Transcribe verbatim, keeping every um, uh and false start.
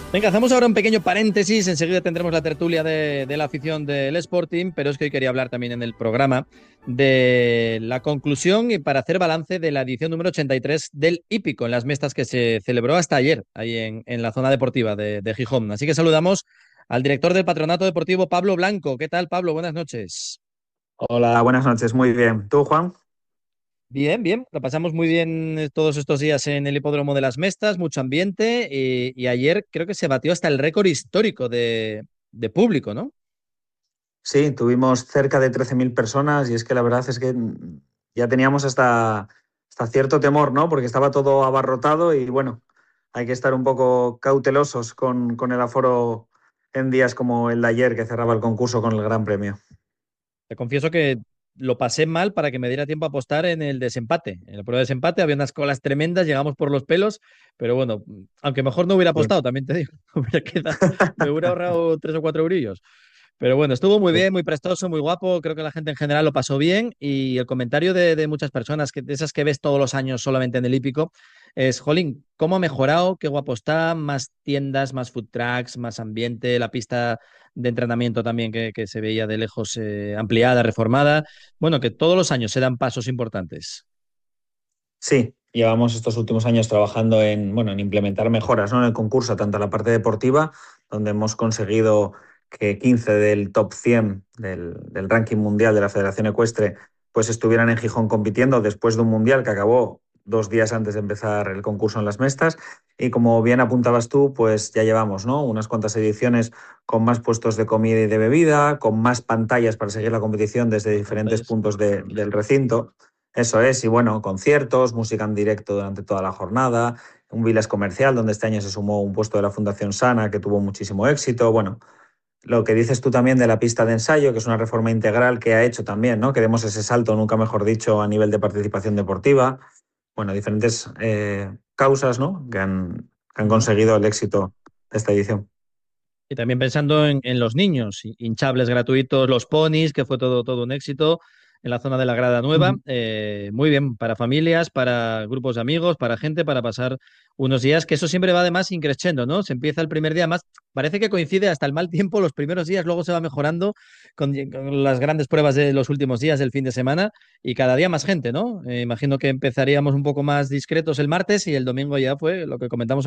Venga, hacemos ahora un pequeño paréntesis, enseguida tendremos la tertulia de, de la afición del Sporting, pero es que hoy quería hablar también en el programa de la conclusión y para hacer balance de la edición número ochenta y tres del Hípico en las Mestas que se celebró hasta ayer, ahí en, en la zona deportiva de, de Gijón. Así que saludamos al director del Patronato Deportivo, Pablo Blanco. ¿Qué tal, Pablo? Buenas noches. Hola, buenas noches, muy bien. ¿Tú, Juan? Bien, bien, lo pasamos muy bien eh, todos estos días en el hipódromo de las Mestas, mucho ambiente y, y ayer creo que se batió hasta el récord histórico de, de público, ¿no? Sí, tuvimos cerca de trece mil personas y es que la verdad es que ya teníamos hasta, hasta cierto temor, ¿no? Porque estaba todo abarrotado y bueno, hay que estar un poco cautelosos con, con el aforo en días como el de ayer que cerraba el concurso con el Gran Premio. Te confieso que lo pasé mal para que me diera tiempo a apostar en el desempate. En el prueba de desempate había unas colas tremendas, llegamos por los pelos, pero bueno, aunque mejor no hubiera Sí. apostado, también te digo, me hubiera quedado- me hubiera ahorrado tres o cuatro eurillos. Pero bueno, estuvo muy bien, muy prestoso, muy guapo. Creo que la gente en general lo pasó bien. Y el comentario de, de muchas personas, que, de esas que ves todos los años solamente en el hípico, es: Jolín, ¿cómo ha mejorado? Qué guapo está. Más tiendas, más food trucks, más ambiente. La pista de entrenamiento también que, que se veía de lejos eh, ampliada, reformada. Bueno, que todos los años se dan pasos importantes. Sí, llevamos estos últimos años trabajando en, bueno, en implementar mejoras, ¿no? En el concurso, tanto en la parte deportiva, donde hemos conseguido que quince del top cien del, del ranking mundial de la Federación Ecuestre pues estuvieran en Gijón compitiendo después de un mundial que acabó dos días antes de empezar el concurso en las Mestas. Y como bien apuntabas tú, pues ya llevamos, ¿no? Unas cuantas ediciones con más puestos de comida y de bebida, con más pantallas para seguir la competición desde Más diferentes pantallas. puntos de- del recinto. Eso es, y bueno, conciertos, música en directo durante toda la jornada, un Vilas comercial donde este año se sumó un puesto de la Fundación Sana que tuvo muchísimo éxito. Bueno, lo que dices tú también de la pista de ensayo, que es una reforma integral que ha hecho también, ¿no? Que demos ese salto, nunca mejor dicho, a nivel de participación deportiva. Bueno, diferentes eh, causas, ¿no? Que han, que han Ujú. conseguido el éxito de esta edición. Y también pensando en, en los niños, hinchables gratuitos, los ponis, que fue todo, todo un éxito en la zona de la Grada Nueva. Ujú. Eh, muy bien, para familias, para grupos de amigos, para gente, para pasar unos días, que eso siempre va además increciendo, ¿no? Se empieza el primer día, más parece que coincide hasta el mal tiempo los primeros días, luego se va mejorando con, con las grandes pruebas de los últimos días del fin de semana y cada día más gente, ¿no? Eh, imagino que empezaríamos un poco más discretos el martes y el domingo ya fue lo que comentamos